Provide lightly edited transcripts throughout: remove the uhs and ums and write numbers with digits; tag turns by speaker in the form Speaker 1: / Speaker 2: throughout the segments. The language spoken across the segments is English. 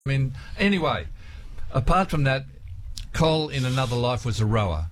Speaker 1: I mean, anyway, apart from that, Cole in another life was a rower.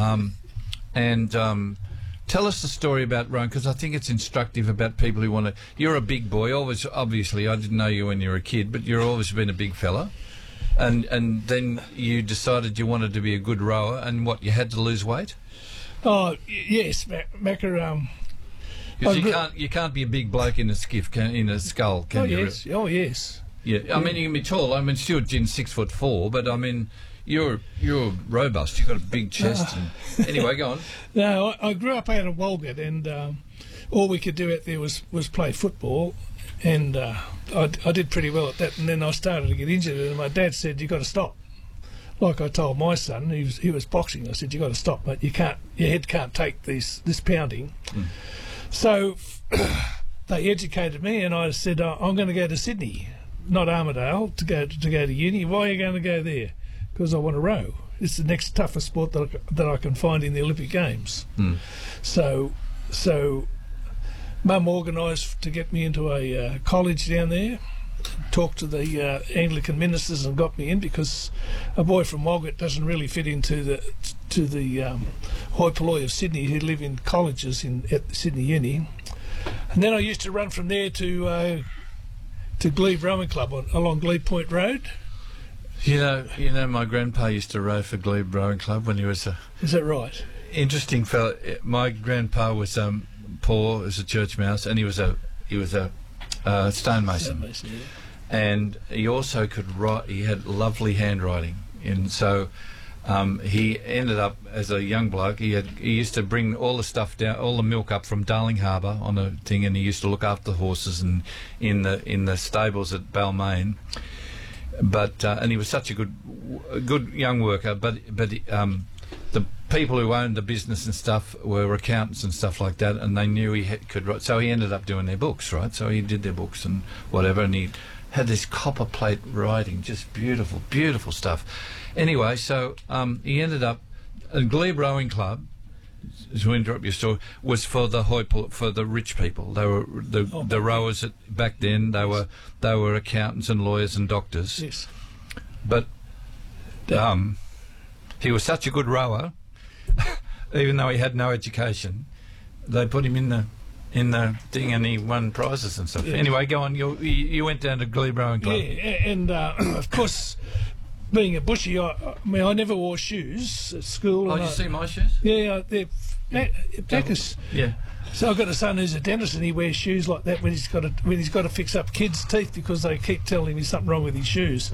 Speaker 1: Tell us the story about rowing, because I think it's instructive about people who want to... You're a big boy, always. Obviously, I didn't know you when you were a kid, but you've always been a big fella. And then you decided you wanted to be a good rower, and what, you had to lose weight?
Speaker 2: Oh, yes, Macca.
Speaker 1: Because you can't be a big bloke in a skiff, in a scull, can you?
Speaker 2: Yes. Oh, yes.
Speaker 1: Yeah, I mean, you can be tall. I mean, Stuart Ginn's 6'4", but I mean, you're robust. You've got a big chest. Anyway, go on.
Speaker 2: No, I grew up out of Walgett, and all we could do out there was play football, and I did pretty well at that. And then I started to get injured, and my dad said, "You got to stop." Like I told my son, he was boxing. I said, "You got to stop, mate. Your head can't take this pounding." So they educated me, and I said, "I'm going to go to Sydney, not Armidale, to go to uni." "Why are you going to go there?" "Because I want to row. It's the next toughest sport that I can find in the Olympic Games." So Mum organised to get me into a college down there, talked to the Anglican ministers and got me in, because a boy from Walgett doesn't really fit into the hoi polloi of Sydney, who live in colleges at the Sydney Uni. And then I used to run from there to Glebe Rowing Club along Glebe Point Road.
Speaker 1: You know, my grandpa used to row for Glebe Rowing Club when he was a...
Speaker 2: Is that right?
Speaker 1: Interesting fellow. My grandpa was poor as a church mouse, and he was a stonemason.
Speaker 2: Yeah.
Speaker 1: And he also could write. He had lovely handwriting, and so he ended up as a young bloke. He used to bring all the stuff down, all the milk up from Darling Harbour on a thing, and he used to look after the horses and in the stables at Balmain. But and he was such a good young worker. But the people who owned the business and stuff were accountants and stuff like that, and they knew he could write. So he ended up doing their books, right? So he did their books and whatever, and he had this copper plate writing, just beautiful, beautiful stuff. Anyway, so he ended up at Glebe Rowing Club. To interrupt your story, was for the rich people. They were the rowers back then. They were accountants and lawyers and doctors.
Speaker 2: Yes.
Speaker 1: But he was such a good rower, even though he had no education. They put him in the thing, and he won prizes and stuff. Yeah. Anyway, go on. You went down to Glebe Rowing Club.
Speaker 2: Yeah, and of course, being a bushy, I never wore shoes at school.
Speaker 1: Oh, did you see my shoes?
Speaker 2: Yeah, they're Macca's.
Speaker 1: Yeah.
Speaker 2: So I've got a son who's a dentist, and he wears shoes like that when he's got to fix up kids' teeth, because they keep telling him there's something wrong with his shoes.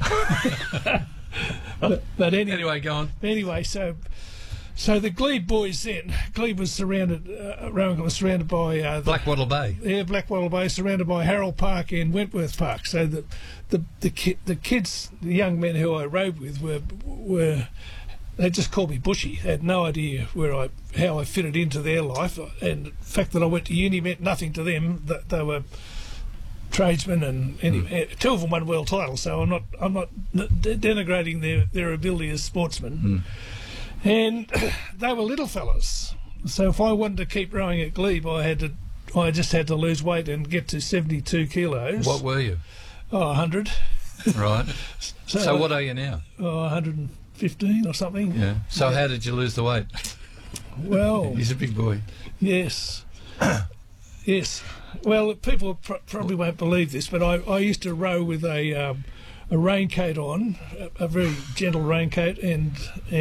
Speaker 2: but
Speaker 1: anyway, go on.
Speaker 2: Anyway, so the Glebe boys then. Glebe was surrounded. Rowing was surrounded by
Speaker 1: Blackwattle Bay.
Speaker 2: Yeah, Blackwattle Bay, surrounded by Harold Park and Wentworth Park. So the kids, the young men who I rowed with were they just called me Bushy. They had no idea how I fitted into their life, and the fact that I went to uni meant nothing to them. That they were tradesmen, and anyway, two of them won world titles. So I'm not denigrating their ability as sportsmen. And they were little fellas. So if I wanted to keep rowing at Glebe, I just had to lose weight and get to 72 kilos.
Speaker 1: What were you?
Speaker 2: 100.
Speaker 1: Right. So what are you now?
Speaker 2: 115 or something.
Speaker 1: Yeah. So how did you lose the weight?
Speaker 2: Well,
Speaker 1: he's a big boy.
Speaker 2: Yes. Yes. Well, people probably won't believe this, but I used to row with a raincoat on, a very gentle raincoat, and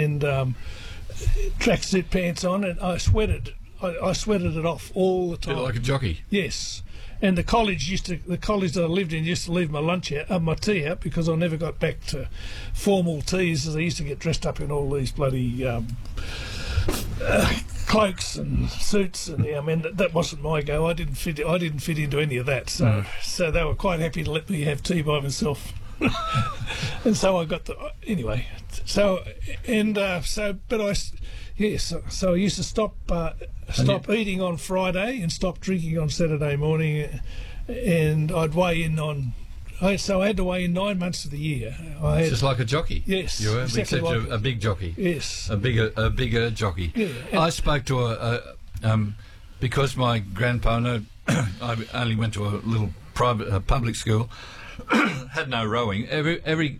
Speaker 2: tracksuit pants on, and I sweated. I sweated it off all the time.
Speaker 1: Bit like a jockey.
Speaker 2: Yes. And the college that I lived in used to leave my my tea out, because I never got back to formal teas, as I used to get dressed up in all these bloody cloaks and suits, and I mean that wasn't my go. I didn't fit into any of that. So they were quite happy to let me have tea by myself. And so I got anyway. So I used to stop eating on Friday and stop drinking on Saturday morning, and I'd weigh in on. So I had to weigh in 9 months of the year.
Speaker 1: Just like a jockey.
Speaker 2: Yes,
Speaker 1: you were,
Speaker 2: exactly
Speaker 1: except a big jockey.
Speaker 2: Yes,
Speaker 1: a bigger jockey.
Speaker 2: Yeah,
Speaker 1: I spoke to because my grandpa. I only went to a little private public school. had no rowing. Every